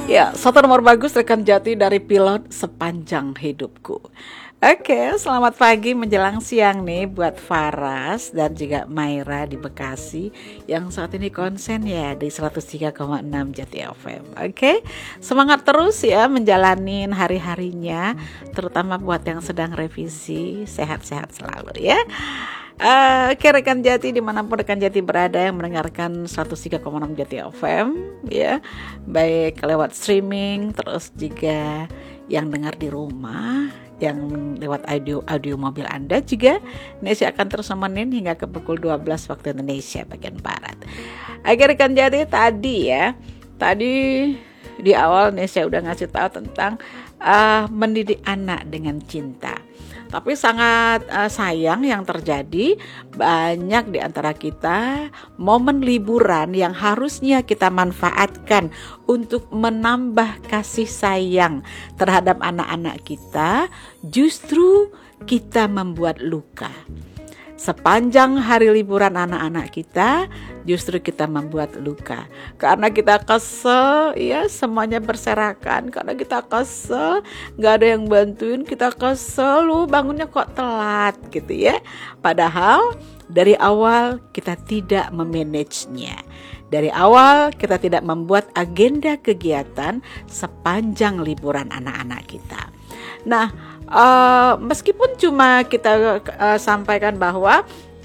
Ya, satu nomor bagus rekan Jati dari pilot sepanjang hidupku. Oke, selamat pagi menjelang siang nih buat Faras dan juga Maira di Bekasi yang saat ini konsen ya di 103,6 Jati FM. Oke, semangat terus ya menjalanin hari-harinya, terutama buat yang sedang revisi, sehat-sehat selalu ya. Oke rekan Jati dimanapun rekan Jati berada yang mendengarkan 103,6 Jati FM ya, baik lewat streaming terus juga yang dengar di rumah, yang lewat audio mobil Anda juga. Nesya akan terus nemenin hingga ke pukul 12 waktu Indonesia bagian Barat. Oke rekan Jati, tadi di awal Nesya udah ngasih tahu tentang mendidik anak dengan cinta. Tapi sangat sayang yang terjadi, banyak di antara kita momen liburan yang harusnya kita manfaatkan untuk menambah kasih sayang terhadap anak-anak kita, justru kita membuat luka. Sepanjang hari liburan anak-anak kita, justru kita membuat luka. Karena kita kesel, ya semuanya berserakan. Karena kita kesel, gak ada yang bantuin, kita kesel, lu bangunnya kok telat gitu ya. Padahal dari awal kita tidak memanagenya. Dari awal kita tidak membuat agenda kegiatan sepanjang liburan anak-anak kita. Nah, meskipun cuma kita sampaikan bahwa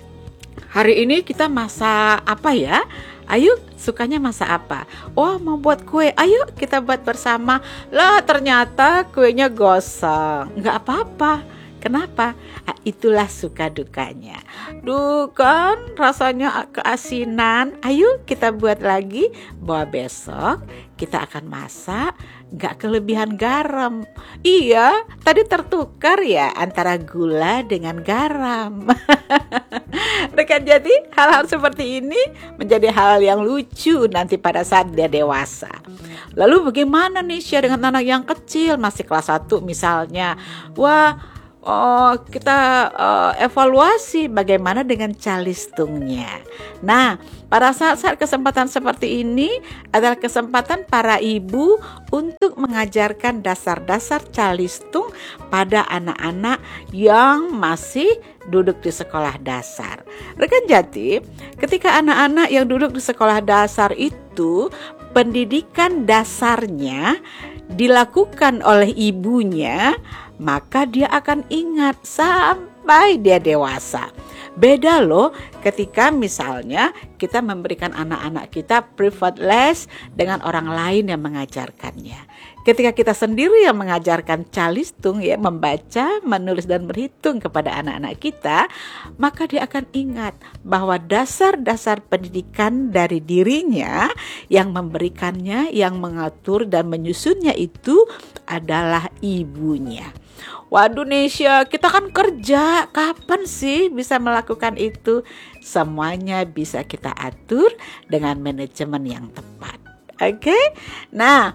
hari ini kita masak apa ya? Ayo, sukanya masak apa? Oh, mau buat kue. Ayo kita buat bersama. Lah, ternyata kuenya gosong. Enggak apa-apa. Kenapa? Itulah suka dukanya. Duh kan rasanya keasinan. Ayo kita buat lagi bahwa besok kita akan masak gak kelebihan garam. Iya, tadi tertukar ya antara gula dengan garam. Rekan Jati, hal-hal seperti ini menjadi hal yang lucu nanti pada saat dia dewasa. Lalu bagaimana nih Syah dengan anak yang kecil masih kelas 1 misalnya? Kita evaluasi bagaimana dengan calistungnya. Nah, pada saat kesempatan seperti ini adalah kesempatan para ibu untuk mengajarkan dasar-dasar calistung pada anak-anak yang masih duduk di sekolah dasar. Rekan Jati, ketika anak-anak yang duduk di sekolah dasar itu pendidikan dasarnya dilakukan oleh ibunya, maka dia akan ingat sampai dia dewasa. Beda loh ketika misalnya kita memberikan anak-anak kita private les dengan orang lain yang mengajarkannya. Ketika kita sendiri yang mengajarkan calistung ya, membaca, menulis dan berhitung kepada anak-anak kita, maka dia akan ingat bahwa dasar-dasar pendidikan dari dirinya yang memberikannya, yang mengatur dan menyusunnya itu adalah ibunya. Waduh Nesya, kita kan kerja, kapan sih bisa melakukan itu? Semuanya bisa kita atur dengan manajemen yang tepat. Oke? Nah,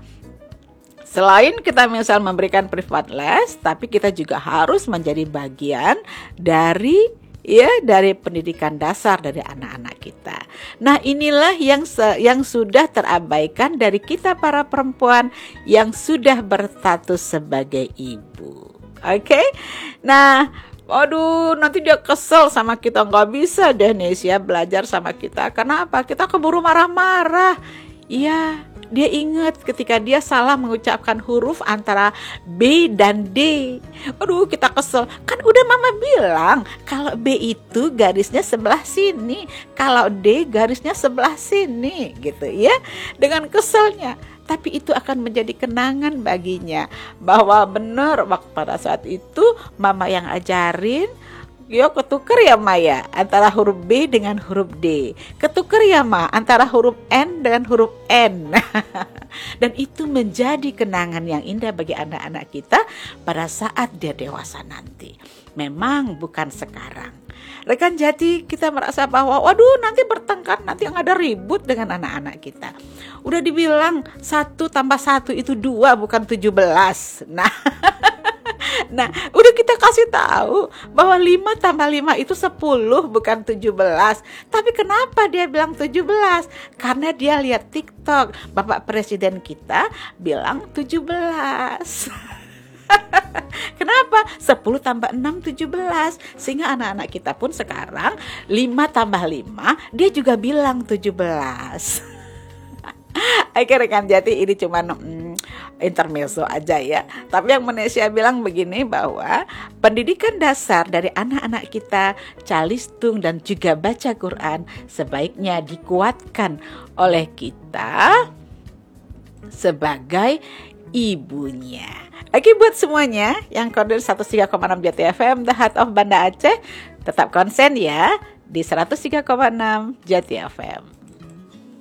selain kita misal memberikan privat les, tapi kita juga harus menjadi bagian dari pendidikan dasar dari anak-anak kita. Nah, inilah yang sudah terabaikan dari kita para perempuan yang sudah berstatus sebagai ibu. Oke? Nah, waduh, nanti dia kesel sama kita, nggak bisa deh Nesya belajar sama kita. Kenapa? Kita keburu marah-marah. Iya, dia ingat ketika dia salah mengucapkan huruf antara B dan D. Aduh, kita kesel. Kan udah mama bilang kalau B itu garisnya sebelah sini, kalau D garisnya sebelah sini gitu ya. Dengan keselnya. Tapi itu akan menjadi kenangan baginya bahwa benar waktu pada saat itu mama yang ajarin, yo ketuker ya Maya antara huruf B dengan huruf D. Ketuker ya Ma antara huruf N dengan huruf N. Dan itu menjadi kenangan yang indah bagi anak-anak kita pada saat dia dewasa nanti. Memang bukan sekarang. Rekan Jati, kita merasa bahwa waduh nanti bertengkar, nanti yang ada ribut dengan anak-anak kita. Udah dibilang 1 tambah 1 itu 2 bukan 17. Nah Nah, udah kita kasih tahu bahwa 5 tambah 5 itu 10, bukan 17. Tapi kenapa dia bilang 17? Karena dia lihat TikTok. Bapak Presiden kita bilang 17. Kenapa? 10 tambah 6, 17. Sehingga anak-anak kita pun sekarang 5 tambah 5, dia juga bilang 17. Oke rekan, jadi ini cuma intermezzo aja ya. Tapi yang Malaysia bilang begini, bahwa pendidikan dasar dari anak-anak kita, calistung dan juga baca Quran, sebaiknya dikuatkan oleh kita sebagai ibunya. Oke, buat semuanya yang kode 103,6 Jati FM, The Heart of Banda Aceh, tetap konsen ya di 103,6 Jati FM.